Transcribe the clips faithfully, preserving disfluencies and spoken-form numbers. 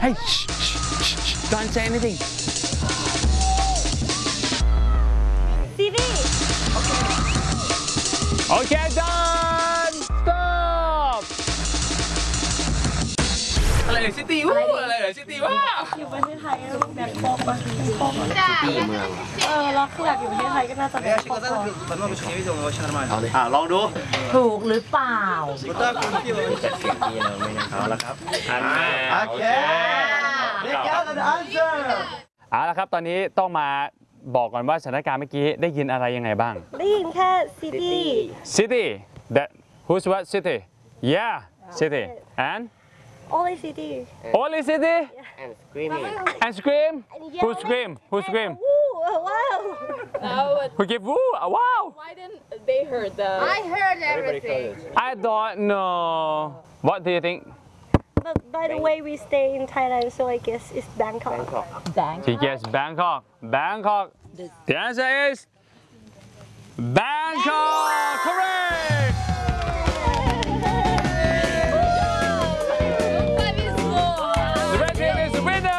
Hey don't say anything City Okay done stop อะไรซิตี้วู้อะไรเหรอซิตี้ว้าอยู่ประเทศไทยแบบโป๊กอะโป๊กอะซิตี้เมืองเออแล้วคือแบบอยู่ประเทศไทยก็น่าจะแบบโป๊กอ่ะลองดูถูกหรือเปล่าเอาละครับโอเคเอาละครับตอนนี้ต้องมาบอกก่อนว่าสถานการณ์เมื่อกี้ได้ยินอะไรยังไงบ้างได้ยินแค่ City City that who's what city yeah city and Only City Only City and screaming and scream who scream who scream wow who give woo wow Why didn't they heard the I heard everything I don't know what do you think But by the way we stay in Thailand so I guess it's Bangkok Bangkok She guessed Bangkok Bangkok the answer is Bangkok correct The red team is the winner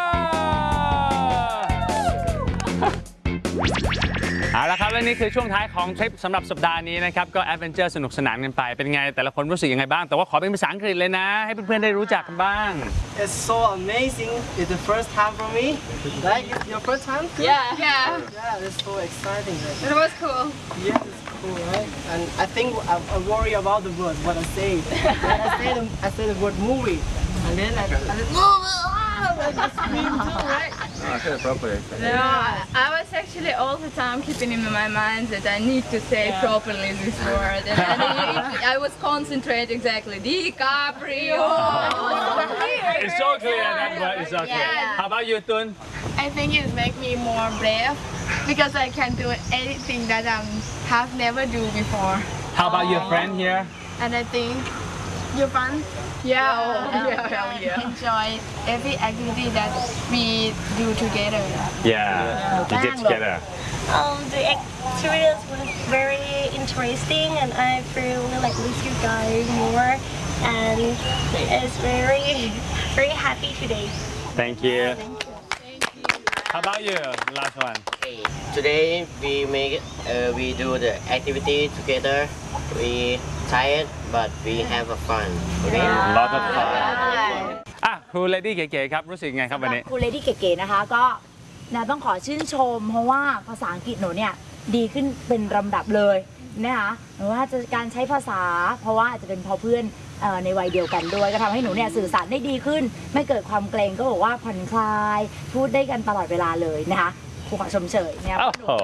เอาละครับและนี่คือช่วงท้ายของทริปสำหรับสัปดาห์นี้นะครับก็แอดเวนเจอร์สนุกสนานกันไปเป็นไงแต่ละคนรู้สึกยังไงบ้างแต่ว่าขอเป็นภาษาอังกฤษเลยนะให้เพื่อนๆได้รู้จักกันบ้าง It's so amazing it's the first time for me like it's your first time too? Yeah yeah yeah it's so exciting It was cool yeah it's cool right and I think I, I worry about the word what I say when I say the I say the word movie and then I, I just I scream too right I said it properly No I was actually all the time keeping in my mind that I need to say yeah. properly this word and I, I was concentrate exactly DiCaprio It's so clear that word is so clear How about you Tun I think it makes me more brave because I can do anything that I have never do before. How about your friend here And I think you're fun. Yeah, oh, Um, yeah, yeah, yeah. Enjoy every activity that we do together. Yeah we did together Um, the experience was very interesting and I feel like with you guys more and it's very very happy today. Thank you How about you last one Today we make uh, we do the activity together we tired but we have a fun okay? A lot of fun อ่ะครูเลดี้เก๋ๆครับรู้สึกไงครับวันนี้ครูเลดี้เก๋ๆนะคะก็นะต้องขอชื่นชมเพราะว่าภาษาอังกฤษหนูเนี่ยดีขึ้นเป็นลำดับเลยนะคะหรือว่าจะการใช้ภาษาเพราะว่าอาจจะเป็นพอเพื่อนในวัยเดียวกันด้วยก็ทำให้หนูเนี่ยสื่อสารได้ดีขึ้นไม่เกิดความเกรงก็บอกว่าผ่อนคลายพูดได้กันตลอดเวลาเลยนะคะครูขอชมเชยเนี่ยโอ้โห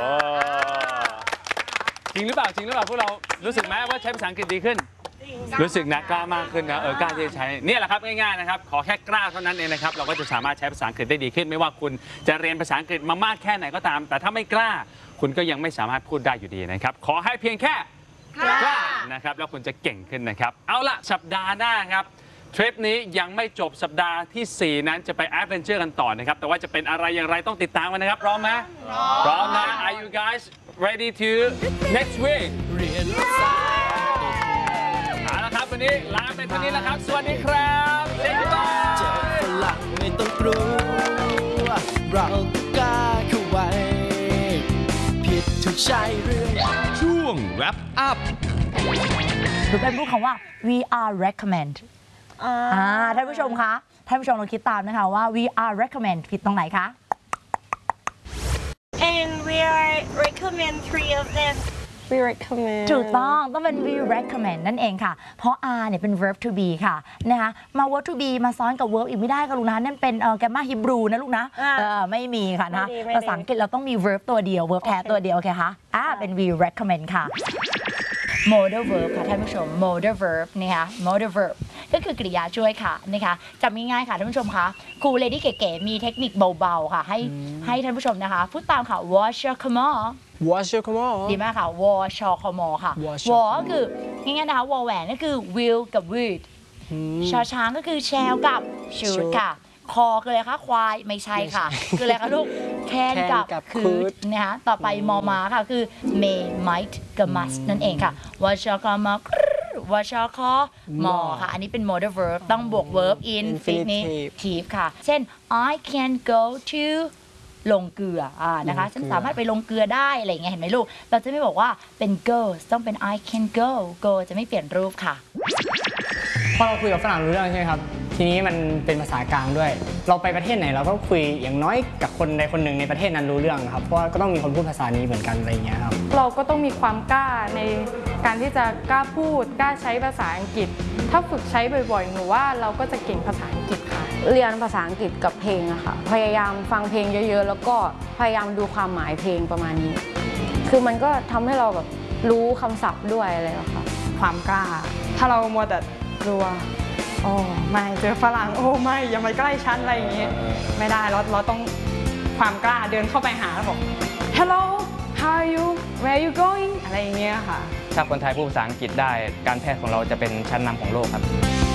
จริงหรือเปล่าจริงหรือเปล่าพวกเรารู้สึกไหมว่าใช้ภาษาอังกฤษดีขึ้นรู้สึกนะกล้ามากขึ้นนะเออกล้าที่จะใช้เนี่ยแหละครับง่ายๆนะครับขอแค่กล้าเท่านั้นเองนะครับเราก็จะสามารถใช้ภาษาอังกฤษได้ดีขึ้นไม่ว่าคุณจะเรียนภาษาอังกฤษมามากแค่ไหนก็ตามแต่ถ้าไม่กล้าคุณก็ยังไม่สามารถพูดได้อยู่ดีนะครับขอให้เพียงแค่กล้านะครับแล้วคุณจะเก่งขึ้นนะครับเอาล่ะสัปดาห์หน้าครับทริปนี้ยังไม่จบสัปดาห์ที่สี่นั้นจะไปแอดเวนเจอร์กันต่อนะครับแต่ว่าจะเป็นอะไรอย่างไรต้องติดตามกันนะครับพร้อมไหมพร้อมนะ Are you guys ready to next week เอาละครับวันนี้ลาไปเท่านี้แล้วครับสวัสดีครับเจ๊บายเจอฝรั่งไม่ต้องกลัวเรากล้าเข้าไว้ผิดถูกใช่เรื่องช่วง wrap up คือเป็นพูดคำว่า we are recommend อ่าท่านผู้ชมคะท่านผู้ชมลองคิดตามนะคะว่า we are recommend ผิดตรงไหนคะ And we are recommend three of them. We recommend. ถูกต้องต้องเป็น we recommend นั่นเองค่ะเพราะ are เนี่ยเป็น verb to be ค่ะนะคะมา verb to be มาซ้อนกับ verb อีกไม่ได้ค่ะลูกนะนั่นเป็นแกมมาฮิบรูนะลูกนะเออไม่มีค่ะนะภาษาอังกฤษเราต้องมี verb ตัวเดียว verb แท้ตัวเดียวโอเคคะอ่าเป็น we recommend ค่ะ modal verb ค่ะท่านผู้ชม modal verb นะคะ modal verb ก็คือกริยาช่วยค่ะนะคะจำง่ายๆค่ะท่านผู้ชมคะครูเลดี้เก๋ๆมีเทคนิคเบาๆค่ะให้ให้ท่านผู้ชมนะคะพูดตามค่ะ wash your come on Wash your come on ดีมากค่ะ wash your come on ค่ะ วอก็คือง่ายๆนะคะวอแหวนก็คือ will กับ would ชอช้างก็คือ shall กับ should ค่ะคอคืออะไรคะควายไม่ใช่ค่ะคืออะไรคะลูก can กับ could นะคะต่อไปมอม้าค่ะคือ may might กับ must นั่นเองค่ะ wash your come on หรือว่า shall call more ค่ะอันนี้เป็น modal verb ต้องบวก verb infinitive ค่ะเช่น I can go to ลงเกลืออ่านะคะฉันสามารถไปลงเกลือได้อะไรอย่างเงี้ยเห็นไหมลูกเราจะไม่บอกว่าเป็น go ต้องเป็น I can go go จะไม่เปลี่ยนรูปค่ะพอเราคุยกับฝรั่งรู้เรื่องใช่ไหมครับทีนี้มันเป็นภาษากลางด้วยเราไปประเทศไหนเราก็คุยอย่างน้อยกับคนใดคนหนึ่งในประเทศนั้นรู้เรื่องครับเพราะว่าก็ต้องมีคนพูดภาษานี้เหมือนกันอะไรอย่างเงี้ยครับเราก็ต้องมีความกล้าในการที่จะกล้าพูดกล้าใช้ภาษาอังกฤษถ้าฝึกใช้บ่อยๆหนูว่าเราก็จะเก่งภาษาอังกฤษค่ะเรียนภาษาอังกฤษกับเพลงอะค่ะพยายามฟังเพลงเยอะๆแล้วก็พยายามดูความหมายเพลงประมาณนี้คือมันก็ทำให้เราแบบรู้คำศัพท์ด้วยอะไรอะค่ะความกล้าถ้าเรามัวแต่กลัวโอ้ไม่เจอฝรั่งโอ้ไม่อย่ามาใกล้ฉันอะไรอย่างงี้ไม่ได้เราเราต้องความกล้าเดินเข้าไปหาแล้วบอก Hello how are you where are you going อะไรอย่างเงี้ยค่ะถ้าคนไทยพูดภาษาอังกฤษได้การแพทย์ของเราจะเป็นชั้นนำของโลกครับ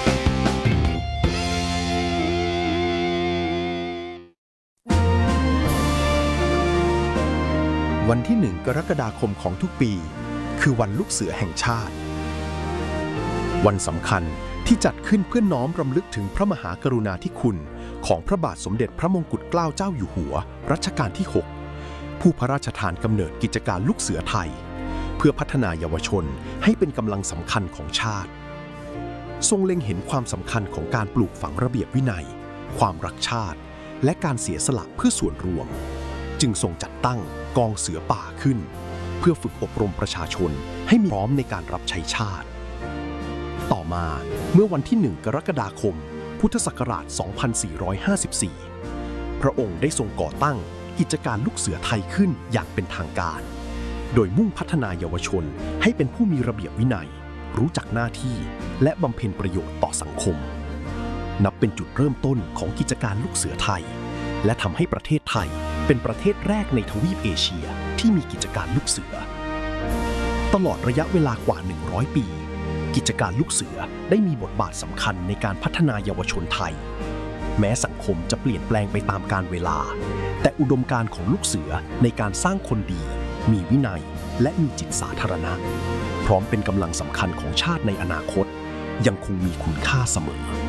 วันที่หนึ่งกรกฎาคมของทุกปีคือวันลูกเสือแห่งชาติวันสำคัญที่จัดขึ้นเพื่อน้อมรำลึกถึงพระมหากรุณาธิคุณของพระบาทสมเด็จพระมงกุฎเกล้าเจ้าอยู่หัวรัชกาลที่หกผู้พระราชทานกำเนิดกิจการลูกเสือไทยเพื่อพัฒนาเยาวชนให้เป็นกำลังสำคัญของชาติทรงเล็งเห็นความสำคัญของการปลูกฝังระเบียบวินัยความรักชาติและการเสียสละเพื่อส่วนรวมจึงทรงจัดตั้งกองเสือป่าขึ้นเพื่อฝึกอบรมประชาชนให้มีพร้อมในการรับใช้ชาติต่อมาเมื่อวันที่หนึ่งกรกฎาคมพุทธศักราช สองพันสี่ร้อยห้าสิบสี่ พระองค์ได้ทรงก่อตั้งกิจการลูกเสือไทยขึ้นอย่างเป็นทางการโดยมุ่งพัฒนาเยาวชนให้เป็นผู้มีระเบียบวินัยรู้จักหน้าที่และบำเพ็ญประโยชน์ต่อสังคมนับเป็นจุดเริ่มต้นของกิจการลูกเสือไทยและทำให้ประเทศไทยเป็นประเทศแรกในทวีปเอเชียที่มีกิจการลูกเสือตลอดระยะเวลากว่าหนึ่งร้อยปีกิจการลูกเสือได้มีบทบาทสำคัญในการพัฒนาเยาวชนไทยแม้สังคมจะเปลี่ยนแปลงไปตามกาลเวลาแต่อุดมการณ์ของลูกเสือในการสร้างคนดีมีวินัยและมีจิตสาธารณะพร้อมเป็นกำลังสำคัญของชาติในอนาคตยังคงมีคุณค่าเสมอ